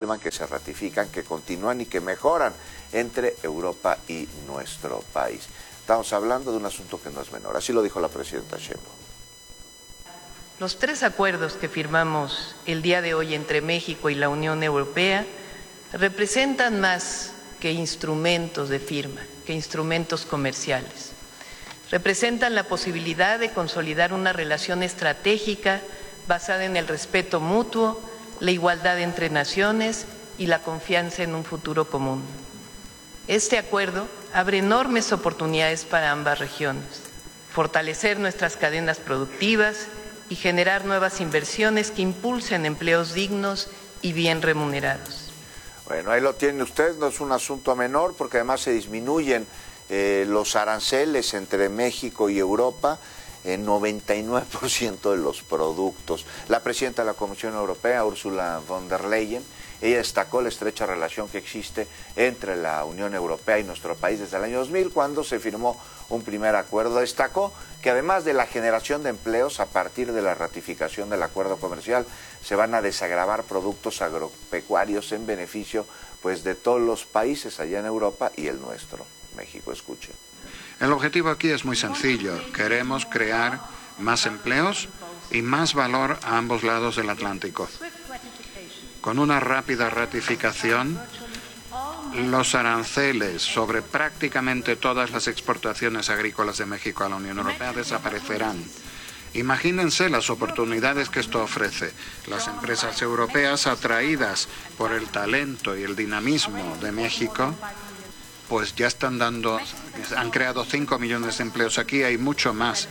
resuelvan, que se ratifican, que continúan y que mejoran entre Europa y nuestro país. Estamos hablando de un asunto que no es menor, así lo dijo la presidenta Sheinbaum. Los 3 acuerdos que firmamos el día de hoy entre México y la Unión Europea representan más que instrumentos de firma, que instrumentos comerciales. Representan la posibilidad de consolidar una relación estratégica basada en el respeto mutuo, la igualdad entre naciones y la confianza en un futuro común. Este acuerdo abre enormes oportunidades para ambas regiones, fortalecer nuestras cadenas productivas y generar nuevas inversiones que impulsen empleos dignos y bien remunerados. Bueno, ahí lo tiene usted, no es un asunto menor porque además se disminuyen los aranceles entre México y Europa en 99% de los productos. La presidenta de la Comisión Europea, Ursula von der Leyen, ella destacó la estrecha relación que existe entre la Unión Europea y nuestro país desde el año 2000, cuando se firmó un primer acuerdo. Destacó que además de la generación de empleos, a partir de la ratificación del acuerdo comercial, se van a desagravar productos agropecuarios en beneficio pues de todos los países allá en Europa y el nuestro, México. Escuche. El objetivo aquí es muy sencillo. Queremos crear más empleos y más valor a ambos lados del Atlántico. Con una rápida ratificación, los aranceles sobre prácticamente todas las exportaciones agrícolas de México a la Unión Europea desaparecerán. Imagínense las oportunidades que esto ofrece. Las empresas europeas, atraídas por el talento y el dinamismo de México, pues ya han creado 5 millones de empleos aquí, hay mucho más.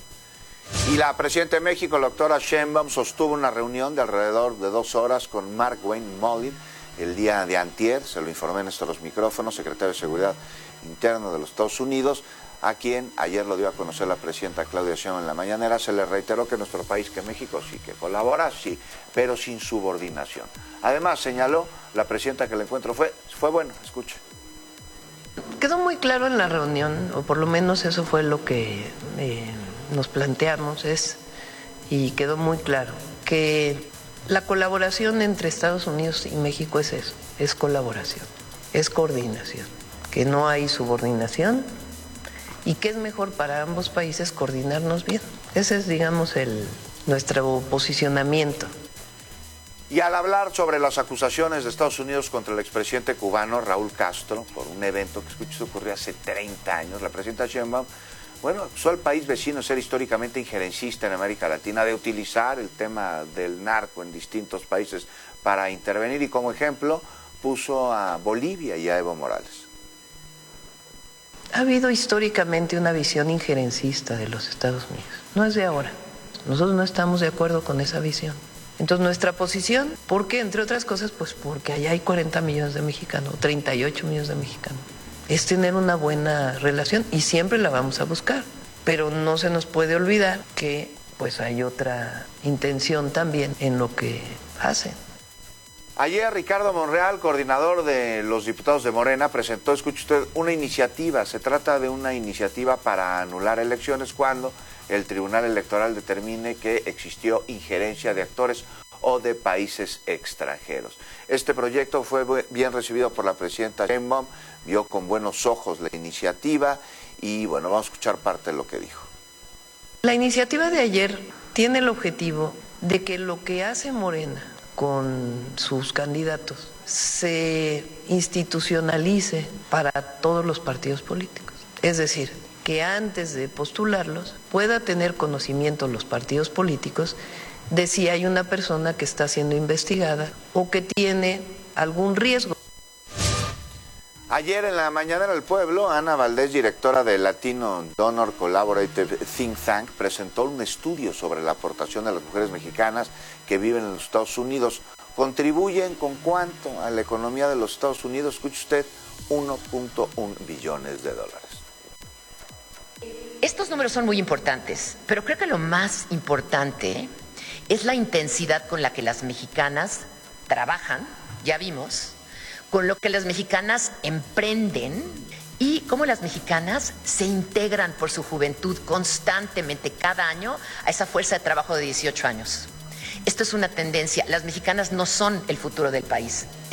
Y la presidenta de México, la doctora Sheinbaum, sostuvo una reunión de alrededor de 2 horas con Mark Wayne-Mullin el día de antier, se lo informé en estos micrófonos, secretario de Seguridad Interna de los Estados Unidos, a quien ayer lo dio a conocer la presidenta Claudia Sheinbaum en la mañanera. Se le reiteró que nuestro país, que México sí, que colabora, sí, pero sin subordinación. Además, señaló la presidenta que el encuentro fue bueno, escuche. Quedó muy claro en la reunión, o por lo menos eso fue lo que nos planteamos, y quedó muy claro que la colaboración entre Estados Unidos y México es eso, es colaboración, es coordinación, que no hay subordinación y que es mejor para ambos países coordinarnos bien. Ese es, digamos, nuestro posicionamiento. Y al hablar sobre las acusaciones de Estados Unidos contra el expresidente cubano Raúl Castro por un evento que escuché ocurrió hace 30 años, la presidenta Sheinbaum, acusó al país vecino de ser históricamente injerencista en América Latina, de utilizar el tema del narco en distintos países para intervenir, y como ejemplo puso a Bolivia y a Evo Morales. Ha habido históricamente una visión injerencista de los Estados Unidos, no es de ahora. Nosotros no estamos de acuerdo con esa visión. Entonces nuestra posición, ¿por qué? Entre otras cosas, pues porque allá hay 40 millones de mexicanos, 38 millones de mexicanos. Es tener una buena relación y siempre la vamos a buscar, pero no se nos puede olvidar que pues hay otra intención también en lo que hacen. Ayer Ricardo Monreal, coordinador de los diputados de Morena, presentó, escuche usted, una iniciativa. Se trata de una iniciativa para anular elecciones cuando el Tribunal Electoral determine que existió injerencia de actores o de países extranjeros. Este proyecto fue bien recibido por la presidenta Sheinbaum, vio con buenos ojos la iniciativa y vamos a escuchar parte de lo que dijo. La iniciativa de ayer tiene el objetivo de que lo que hace Morena con sus candidatos se institucionalice para todos los partidos políticos. Es decir, que antes de postularlos pueda tener conocimiento los partidos políticos de si hay una persona que está siendo investigada o que tiene algún riesgo. Ayer en la mañanera del pueblo, Ana Valdés, directora de Latino Donor Collaborative Think Tank, presentó un estudio sobre la aportación de las mujeres mexicanas que viven en los Estados Unidos. ¿Contribuyen con cuánto a la economía de los Estados Unidos? Escuche usted, 1.1 billones de dólares. Estos números son muy importantes, pero creo que lo más importante es la intensidad con la que las mexicanas trabajan, ya vimos, con lo que las mexicanas emprenden y cómo las mexicanas se integran por su juventud constantemente cada año a esa fuerza de trabajo de 18 años. Esto es una tendencia. Las mexicanas no son el futuro del país.